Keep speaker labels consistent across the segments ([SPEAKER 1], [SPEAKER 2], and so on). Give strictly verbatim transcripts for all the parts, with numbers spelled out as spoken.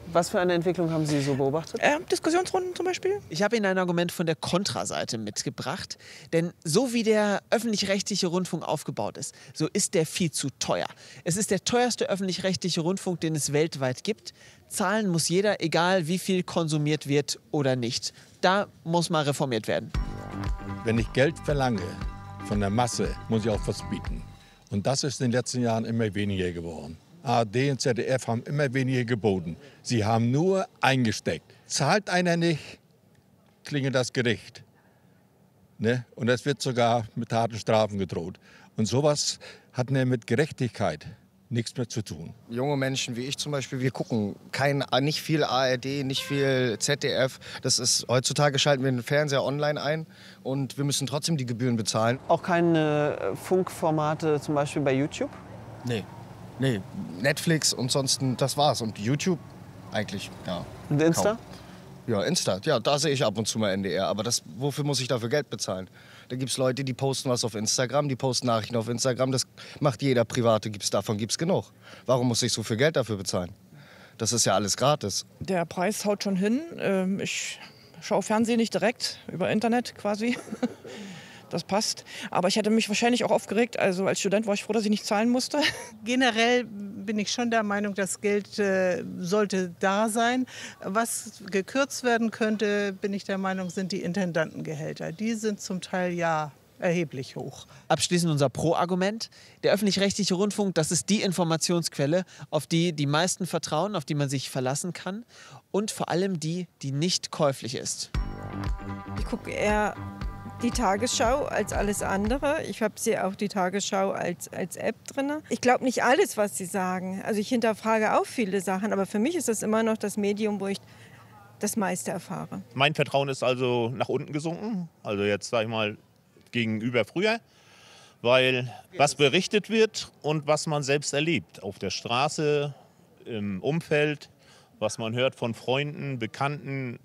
[SPEAKER 1] Was für eine Entwicklung haben Sie so beobachtet?
[SPEAKER 2] Äh, Diskussionsrunden zum Beispiel.
[SPEAKER 3] Ich habe Ihnen ein Argument von der Kontraseite mitgebracht. Denn so wie der öffentlich-rechtliche Rundfunk aufgebaut ist, so ist der viel zu teuer. Es ist der teuerste öffentlich-rechtliche Rundfunk, den es weltweit gibt. Zahlen muss jeder, egal wie viel konsumiert wird oder nicht. Da muss mal reformiert werden.
[SPEAKER 4] Wenn ich Geld verlange von der Masse, muss ich auch was bieten. Und das ist in den letzten Jahren immer weniger geworden. A R D und Z D F haben immer weniger geboten. Sie haben nur eingesteckt. Zahlt einer nicht, klingelt das Gericht. Ne? Und es wird sogar mit harten Strafen gedroht. Und sowas hat mit Gerechtigkeit nichts mehr zu tun.
[SPEAKER 5] Junge Menschen wie ich zum Beispiel, wir gucken kein, nicht viel A R D, nicht viel Z D F. Das ist, heutzutage schalten wir den Fernseher online ein und wir müssen trotzdem die Gebühren bezahlen.
[SPEAKER 1] Auch keine Funkformate zum Beispiel bei YouTube?
[SPEAKER 5] Nee. Nee, Netflix und sonst, das war's. Und YouTube eigentlich, ja.
[SPEAKER 1] Und Insta?
[SPEAKER 5] Kaum. Ja, Insta. Ja, da sehe ich ab und zu mal N D R. Aber das, wofür muss ich dafür Geld bezahlen? Da gibt es Leute, die posten was auf Instagram, die posten Nachrichten auf Instagram. Das macht jeder Private, gibt's, davon gibt es genug. Warum muss ich so viel Geld dafür bezahlen? Das ist ja alles gratis.
[SPEAKER 2] Der Preis haut schon hin. Ähm, ich schaue Fernsehen nicht direkt, über Internet quasi. Das passt. Aber ich hätte mich wahrscheinlich auch aufgeregt. Also als Student war ich froh, dass ich nicht zahlen musste.
[SPEAKER 6] Generell bin ich schon der Meinung, das Geld äh, sollte da sein. Was gekürzt werden könnte, bin ich der Meinung, sind die Intendantengehälter. Die sind zum Teil ja erheblich hoch.
[SPEAKER 3] Abschließend unser Pro-Argument. Der öffentlich-rechtliche Rundfunk, das ist die Informationsquelle, auf die die meisten vertrauen, auf die man sich verlassen kann. Und vor allem die, die nicht käuflich ist.
[SPEAKER 7] Ich gucke eher die Tagesschau als alles andere. Ich habe sie auch die Tagesschau als, als App drin. Ich glaube nicht alles, was sie sagen. Also ich hinterfrage auch viele Sachen, aber für mich ist das immer noch das Medium, wo ich das meiste erfahre.
[SPEAKER 8] Mein Vertrauen ist also nach unten gesunken, also jetzt sage ich mal gegenüber früher, weil was berichtet wird und was man selbst erlebt, auf der Straße, im Umfeld, was man hört von Freunden, Bekannten,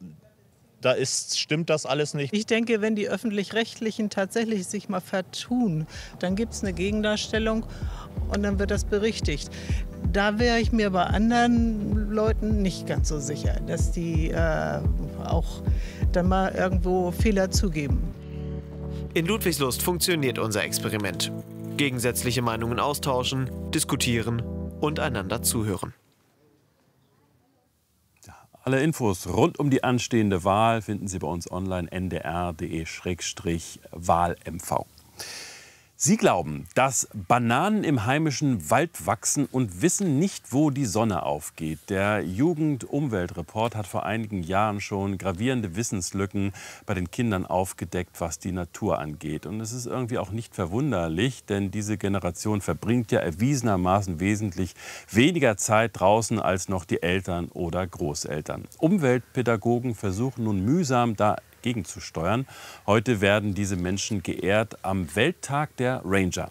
[SPEAKER 8] da ist, stimmt das alles nicht.
[SPEAKER 6] Ich denke, wenn die Öffentlich-Rechtlichen tatsächlich sich mal vertun, dann gibt es eine Gegendarstellung und dann wird das berichtigt. Da wäre ich mir bei anderen Leuten nicht ganz so sicher, dass die äh, auch dann mal irgendwo Fehler zugeben.
[SPEAKER 9] In Ludwigslust funktioniert unser Experiment. Gegensätzliche Meinungen austauschen, diskutieren und einander zuhören.
[SPEAKER 10] Alle Infos rund um die anstehende Wahl finden Sie bei uns online n d r punkt d e Schrägstrich Wahl M V. Sie glauben, dass Bananen im heimischen Wald wachsen und wissen nicht, wo die Sonne aufgeht. Der Jugend-Umwelt-Report hat vor einigen Jahren schon gravierende Wissenslücken bei den Kindern aufgedeckt, was die Natur angeht. Und es ist irgendwie auch nicht verwunderlich, denn diese Generation verbringt ja erwiesenermaßen wesentlich weniger Zeit draußen als noch die Eltern oder Großeltern. Umweltpädagogen versuchen nun mühsam, da gegenzusteuern. Heute werden diese Menschen geehrt am Welttag der Ranger.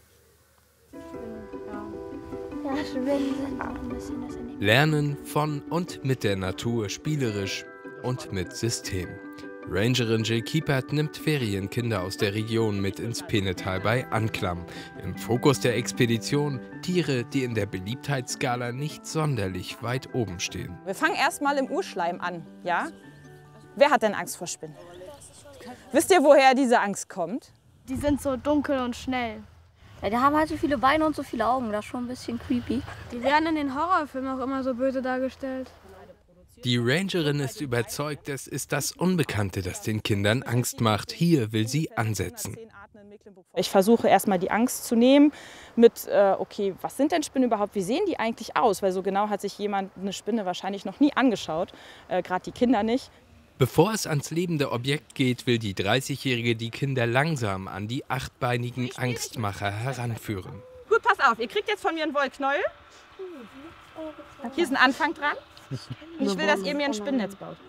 [SPEAKER 11] Lernen von und mit der Natur spielerisch und mit System. Rangerin Jill Kiepert nimmt Ferienkinder aus der Region mit ins Peenetal bei Anklam. Im Fokus der Expedition Tiere, die in der Beliebtheitsskala nicht sonderlich weit oben stehen.
[SPEAKER 12] Wir fangen erst mal im Urschleim an, ja? Wer hat denn Angst vor Spinnen? Wisst ihr, woher diese Angst kommt?
[SPEAKER 13] Die sind so dunkel und schnell.
[SPEAKER 14] Ja, die haben halt so viele Beine und so viele Augen, das ist schon ein bisschen creepy.
[SPEAKER 13] Die werden in den Horrorfilmen auch immer so böse dargestellt.
[SPEAKER 11] Die Rangerin ist überzeugt, es ist das Unbekannte, das den Kindern Angst macht. Hier will sie ansetzen.
[SPEAKER 12] Ich versuche erstmal die Angst zu nehmen mit, äh, okay, was sind denn Spinnen überhaupt, wie sehen die eigentlich aus? Weil so genau hat sich jemand eine Spinne wahrscheinlich noch nie angeschaut, äh, gerade die Kinder nicht.
[SPEAKER 11] Bevor es ans lebende Objekt geht, will die dreißigjährige die Kinder langsam an die achtbeinigen Angstmacher heranführen.
[SPEAKER 12] Gut, pass auf, ihr kriegt jetzt von mir einen Wollknäuel. Hier ist ein Anfang dran. Ich will, dass ihr mir ein Spinnennetz baut.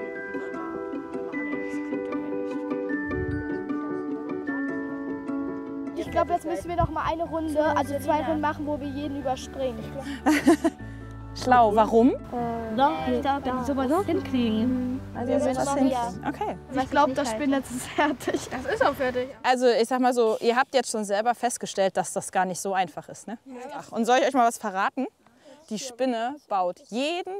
[SPEAKER 13] Ich glaube, jetzt müssen wir noch mal eine Runde, also zwei Runden machen, wo wir jeden überspringen.
[SPEAKER 12] Schlau, warum?
[SPEAKER 13] Äh, Doch, ich glaube, wenn die sowas hinkriegen.
[SPEAKER 12] Also ihr seht das hin. Okay.
[SPEAKER 13] Ich glaube, das Spinnennetz ist fertig. Das ist auch fertig.
[SPEAKER 12] Also ich sag mal so, ihr habt jetzt schon selber festgestellt, dass das gar nicht so einfach ist, ne? Ach, und soll ich euch mal was verraten? Die Spinne baut jeden